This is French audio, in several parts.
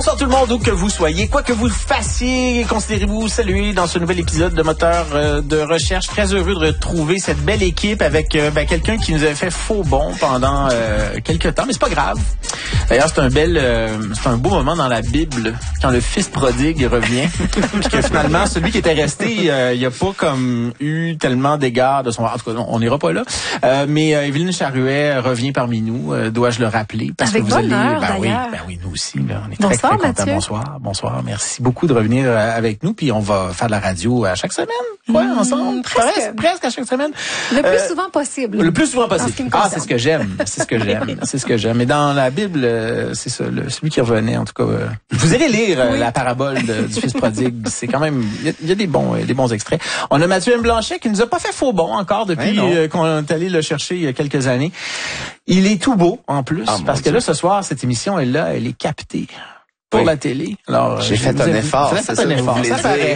Bonsoir tout le monde, où que vous soyez, quoi que vous fassiez, considérez-vous saluer dans ce nouvel épisode de Moteur de recherche. Très heureux de retrouver cette belle équipe avec quelqu'un qui nous avait fait faux bond pendant quelques temps, mais c'est pas grave. D'ailleurs, c'est un beau moment dans la Bible quand le fils prodigue revient, puis que finalement celui qui était resté, il a pas comme eu tellement d'égards de son. En tout cas, on n'ira pas là. Mais Evelyne Charuet revient parmi nous, dois-je le rappeler, parce avec que vous allez. D'ailleurs. Oui, nous aussi. Là, on est Bonsoir, très contents. Bonsoir. Merci beaucoup de revenir avec nous. Puis on va faire de la radio à chaque semaine, ensemble. Presque à chaque semaine. Le plus souvent possible. Le plus souvent possible. Ah, c'est ce que j'aime. C'est ce que j'aime. Mais dans la Bible, c'est ça, celui qui revenait, en tout cas. Vous irez lire la parabole du fils prodigue. C'est quand même, il y a des bons extraits. On a Mathieu M. Blanchet qui nous a pas fait faux bon encore depuis qu'on est allé le chercher il y a quelques années. Il est tout beau, en plus, parce que là, ce soir, cette émission, elle est captée. Pour la télé. Alors, j'ai fait un effort. Ça paraît.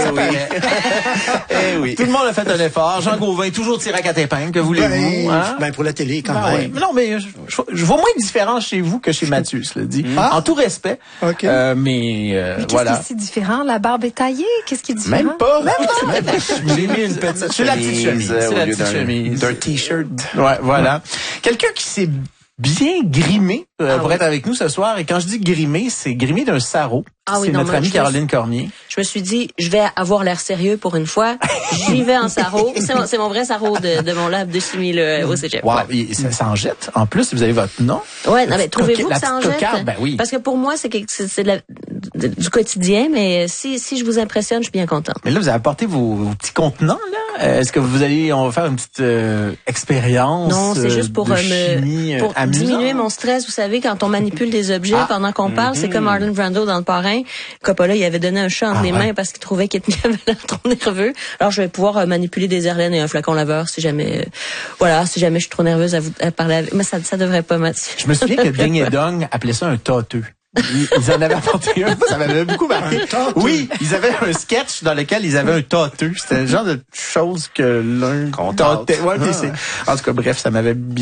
Oui. Tout le monde a fait un effort. Jean Gauvin, toujours tiré à quatre épingles, que voulez-vous? Pour la télé, quand même. Non, mais je vois moins de différence chez vous que chez Mathieu, cela dit. En tout respect. Okay. Mais qu'est-ce qui est si différent? La barbe est taillée? Qu'est-ce qui est différent? Même pas. J'ai mis une petite chemise. C'est la petite chemise. D'un t-shirt. Ouais, voilà. Quelqu'un qui s'est bien grimé pour être avec nous ce soir. Et quand je dis grimé, c'est grimé d'un sarrau. C'est notre amie Caroline Cormier. Je me suis dit, je vais avoir l'air sérieux pour une fois. J'y vais en sarrau. C'est mon vrai sarrau de mon lab de chimie au cégep. Wow, ça en jette. En plus, vous avez votre nom. Ouais, non, mais trouvez-vous que ça en jette? Cocarde, ben oui. Parce que pour moi, c'est du quotidien, mais si je vous impressionne, je suis bien contente. Mais là, vous avez apporté vos petits contenants, là. Est-ce que on va faire une petite expérience? Non, c'est juste pour diminuer mon stress. Vous savez, quand on manipule des objets pendant qu'on parle, c'est comme Marlon Brando dans Le Parrain. Coppola, il avait donné un chat entre les mains parce qu'il trouvait qu'il avait l'air trop nerveux. Alors, je vais pouvoir manipuler des Herlaines et un flacon laveur si jamais je suis trop nerveuse à parler avec. Mais ça devrait pas, Mathieu. Je me souviens que Ding et Dong appelaient ça un tâteux. Ils en avaient apporté un. Ça m'avait beaucoup marqué. Oui, ils avaient un sketch dans lequel ils avaient un tâteux. C'était le genre de chose que l'un tâtait. Ouais, en tout cas, bref, ça m'avait bien